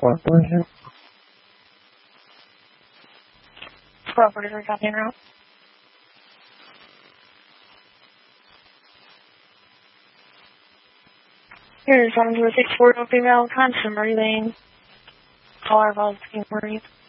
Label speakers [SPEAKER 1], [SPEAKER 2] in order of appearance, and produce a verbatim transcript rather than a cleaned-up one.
[SPEAKER 1] What was it?
[SPEAKER 2] Property for Captain Route. Here's seven zero six four female consumer lane. Caller about being worried.